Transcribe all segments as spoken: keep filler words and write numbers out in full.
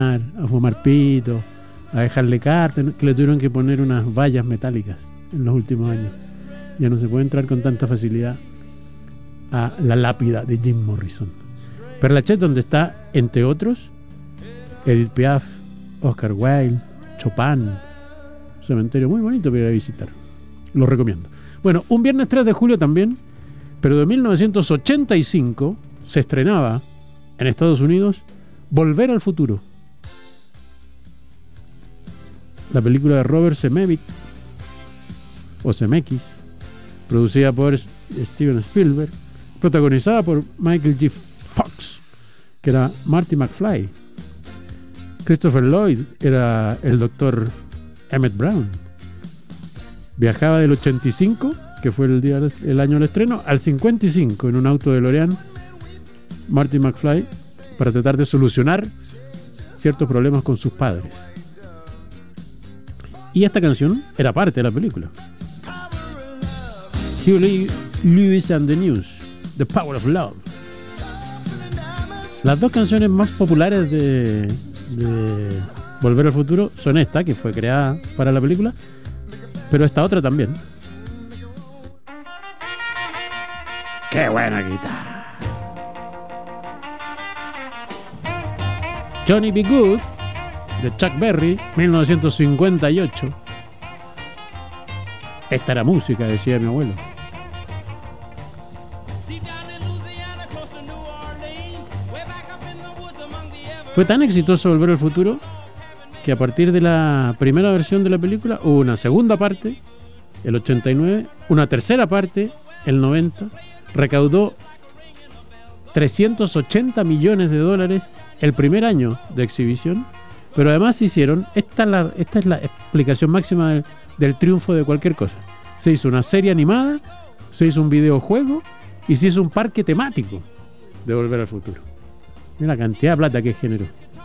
a fumar pito, a dejarle cartas, que le tuvieron que poner unas vallas metálicas en los últimos años. Ya no se puede entrar con tanta facilidad a la lápida de Jim Morrison. Père Lachaise, donde está, entre otros, Edith Piaf, Oscar Wilde, Chopin. Un cementerio muy bonito para ir a visitar. Lo recomiendo. Bueno, un viernes tres de julio también, pero de mil novecientos ochenta y cinco, se estrenaba en Estados Unidos Volver al Futuro. La película de Robert Zemeckis, o Zemeckis, producida por Steven Spielberg, protagonizada por Michael J. Fox, que era Marty McFly. Christopher Lloyd era el doctor Emmett Brown. Viajaba del ochenta y cinco, que fue el, día, el año del estreno, al cincuenta y cinco en un auto de DeLorean, Marty McFly, para tratar de solucionar ciertos problemas con sus padres. Y esta canción era parte de la película. Huey Lewis and the News, The Power of Love. Las dos canciones más populares de, de Volver al Futuro son esta, que fue creada para la película, pero esta otra también. ¡Qué buena guitarra! Johnny B. Good, de Chuck Berry, mil novecientos cincuenta y ocho. Esta era música, decía mi abuelo. Fue tan exitoso Volver al Futuro que a partir de la primera versión de la película hubo una segunda parte, el ochenta y nueve, una tercera parte, el noventa, recaudó trescientos ochenta millones de dólares el primer año de exhibición, pero además hicieron, esta, la, esta es la explicación máxima del, del triunfo de cualquier cosa. Se hizo una serie animada, se hizo un videojuego y se hizo un parque temático de Volver al Futuro. Mira la cantidad de plata que generó.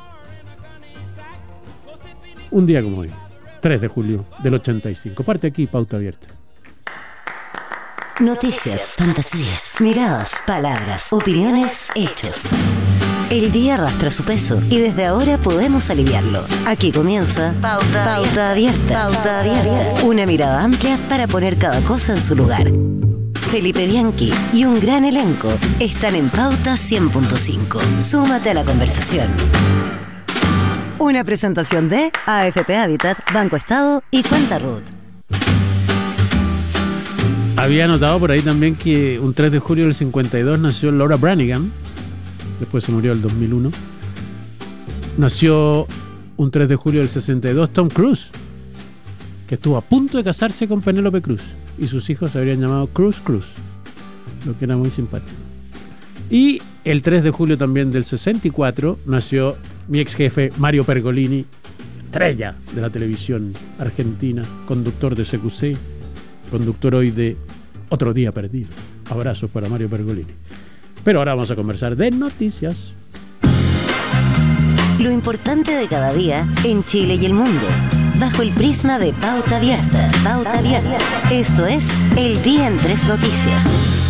Un día como hoy, tres de julio del ochenta y cinco. Parte aquí, Pauta Abierta. Noticias, fantasías, miradas, palabras, opiniones, hechos. El día arrastra su peso y desde ahora podemos aliviarlo. Aquí comienza Pauta, Pauta Abierta. Pauta Abierta. Una mirada amplia para poner cada cosa en su lugar. Felipe Bianchi y un gran elenco están en Pauta cien punto cinco. Súmate a la conversación. Una presentación de A F P Habitat, Banco Estado y Cuenta Ruth. Había notado por ahí también que un tres de julio del cincuenta y dos nació Laura Branigan. Después se murió el dos mil uno. Nació un tres de julio del sesenta y dos Tom Cruise, que estuvo a punto de casarse con Penélope Cruz, y sus hijos se habrían llamado Cruz Cruz, lo que era muy simpático. Y el tres de julio también del sesenta y cuatro nació mi ex jefe Mario Pergolini, estrella de la televisión argentina, conductor de C Q C, conductor hoy de Otro Día Perdido. Abrazos para Mario Pergolini. Pero ahora vamos a conversar de noticias. Lo importante de cada día en Chile y el mundo, bajo el prisma de Pauta Abierta. Pauta Abierta. Esto es El Día en Tres Noticias.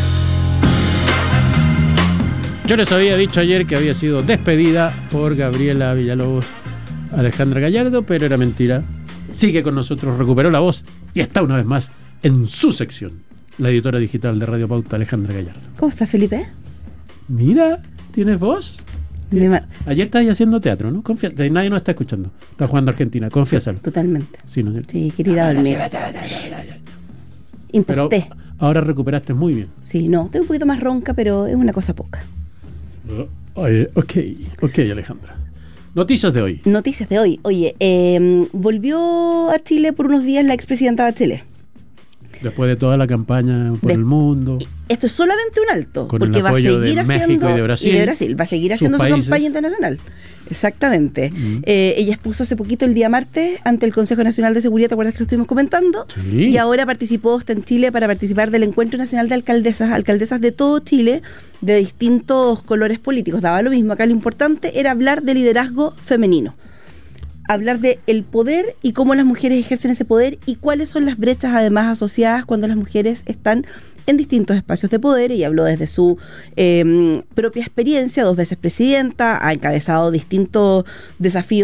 Yo les había dicho ayer que había sido despedida por Gabriela Villalobos Alejandra Gallardo, pero era mentira. Sigue con nosotros, recuperó la voz y está una vez más en su sección, la editora digital de Radio Pauta, Alejandra Gallardo. ¿Cómo estás, Felipe? Mira, ¿tienes voz? ¿Tienes? Ayer estabas haciendo teatro, ¿no? Confía, nadie nos está escuchando. Está jugando Argentina, confiésalo. Totalmente. Sí, ¿no es cierto? Sí, quería ir a dormir. Imposté. Pero ahora recuperaste muy bien. Sí, no, estoy un poquito más ronca, pero es una cosa poca. Oye, ok, ok, Alejandra. Noticias de hoy. Noticias de hoy. Oye, eh, volvió a Chile por unos días la expresidenta Bachelet. Después de toda la campaña por de, el mundo. Esto es solamente un alto, con porque el va a seguir de haciendo México y de Brasil, y de Brasil va a seguir haciendo su países. campaña internacional. Exactamente. Mm. Eh, ella expuso hace poquito el día martes ante el Consejo Nacional de Seguridad, ¿te acuerdas que lo estuvimos comentando? Sí. Y ahora participó, está en Chile para participar del Encuentro Nacional de Alcaldesas, alcaldesas de todo Chile, de distintos colores políticos. Daba lo mismo, acá lo importante era hablar de liderazgo femenino. hablar de el poder y cómo las mujeres ejercen ese poder y cuáles son las brechas además asociadas cuando las mujeres están en distintos espacios de poder. Y habló desde su eh, propia experiencia, dos veces presidenta, ha encabezado distintos desafíos